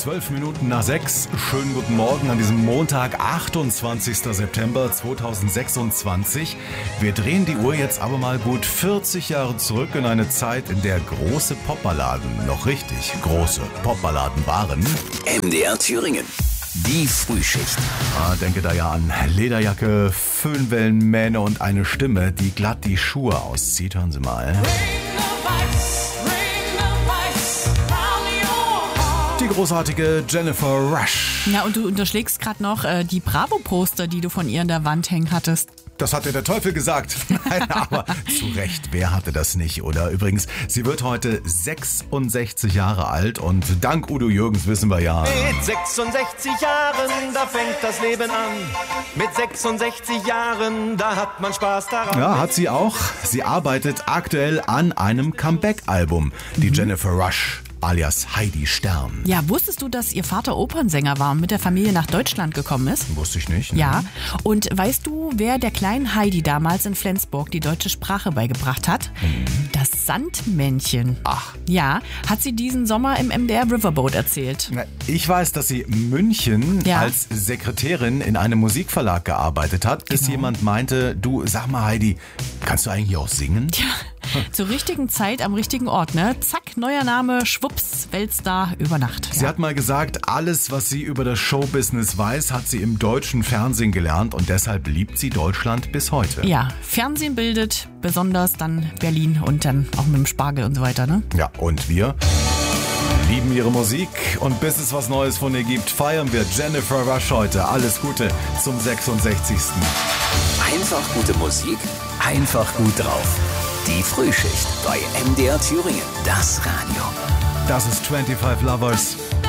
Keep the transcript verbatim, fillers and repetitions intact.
Zwölf Minuten nach sechs. Schönen guten Morgen an diesem Montag, achtundzwanzigster September zweitausendsechsundzwanzig. Wir drehen die Uhr jetzt aber mal gut vierzig Jahre zurück in eine Zeit, in der große Popballaden, noch richtig große Popballaden waren. M D R Thüringen. Die Frühschicht. Ah, denke da ja an Lederjacke, Föhnwellenmähne und eine Stimme, die glatt die Schuhe auszieht. Hören Sie mal. Die großartige Jennifer Rush. Ja, und du unterschlägst gerade noch äh, die Bravo-Poster, die du von ihr an der Wand hängen hattest. Das hat dir der Teufel gesagt. Nein, aber zu Recht, wer hatte das nicht, oder? Übrigens, sie wird heute sechsundsechzig Jahre alt und dank Udo Jürgens wissen wir ja... Mit sechsundsechzig Jahren, da fängt das Leben an. Mit sechsundsechzig Jahren, da hat man Spaß daran. Ja, hat sie auch. Sie arbeitet aktuell an einem Comeback-Album. Die mhm. Jennifer Rush, alias Heidi Stern. Ja, wusstest du, dass ihr Vater Opernsänger war und mit der Familie nach Deutschland gekommen ist? Wusste ich nicht. Ne? Ja, und weißt du, wer der kleinen Heidi damals in Flensburg die deutsche Sprache beigebracht hat? Mhm. Das Sandmännchen. Ach. Ja, hat sie diesen Sommer im M D R Riverboat erzählt. Ich weiß, dass sie in München ja. als Sekretärin in einem Musikverlag gearbeitet hat, bis genau. jemand meinte, du, sag mal Heidi, kannst du eigentlich auch singen? Ja. Zur richtigen Zeit am richtigen Ort, ne? Zack, neuer Name, schwupps, Weltstar über Nacht. Sie ja. hat mal gesagt, alles, was sie über das Showbusiness weiß, hat sie im deutschen Fernsehen gelernt und deshalb liebt sie Deutschland bis heute. Ja, Fernsehen bildet, besonders dann Berlin und dann auch mit dem Spargel und so weiter, ne? Ja, und wir lieben ihre Musik und bis es was Neues von ihr gibt, feiern wir Jennifer Rush heute. Alles Gute zum sechsundsechzigsten Einfach gute Musik, einfach gut drauf. Die Frühschicht bei M D R Thüringen, das Radio. Das ist fünfundzwanzig Lovers.